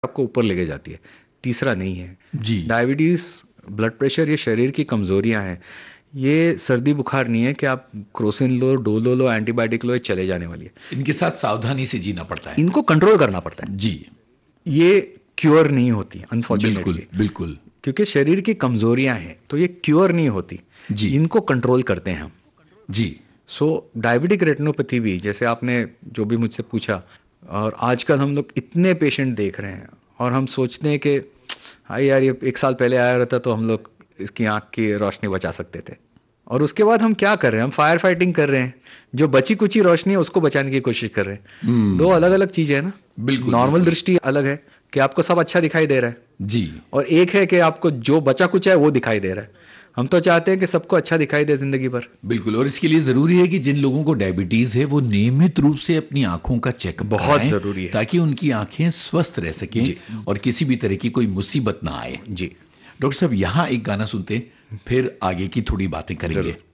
आपको ऊपर लेके जाती है, तीसरा नहीं है। जी। डायबिटीज़, ब्लड प्रेशर, ये शरीर की कमज़ोरियां हैं। ये सर्दी बुखार नहीं है कि आप क्रोसिन लो, डोलो लो, एंटीबायोटिक लो, ये चले जाने वाली है। इनके साथ सावधानी से जीना पड़ता है। इनको कंट्रोल करना पड़ता है। जी। ये क्योर नहीं होती बिल्कुल अनफॉर्चुनेटली, बिल्कुल। क्योंकि शरीर की कमज़ोरियां हैं, तो ये क्योर नहीं होती। जी। इनको कंट्रोल करते हैं हम। जी। सो डायबिटिक रेटिनोपैथी भी, जैसे आपने जो भी मुझसे पूछा, और आजकल हम लोग इतने पेशेंट देख रहे हैं, और हम सोचते हैं कि हाँ यार, ये एक साल पहले आया रहता तो हम लोग इसकी आंख की रोशनी बचा सकते थे। और उसके बाद हम क्या कर रहे हैं? हम फायर फाइटिंग कर रहे हैं। जो बची कुची रोशनी है उसको बचाने की कोशिश कर रहे हैं। दो अलग अलग चीज़ें हैं ना। बिल्कुल नॉर्मल बिल्कुल। दृष्टि अलग है कि आपको सब अच्छा दिखाई दे रहा है, जी। और एक है कि आपको जो बचा कुचा है वो दिखाई दे रहा है। हम तो चाहते हैं कि सबको अच्छा दिखाई दे जिंदगी भर। बिल्कुल, और इसके लिए ज़रूरी है कि जिन लोगों को डायबिटीज़ है वो नियमित रूप से अपनी आंखों का चेकअप बहुत कराएं, ज़रूरी है। ताकि उनकी आंखें स्वस्थ रह सकें जी। और किसी भी तरह की कोई मुसीबत ना आए। जी। डॉक्टर साहब, यहाँ एक गाना सुनते हैं, फिर आगे की थोड़ी बातें करेंगे। ज़रूर।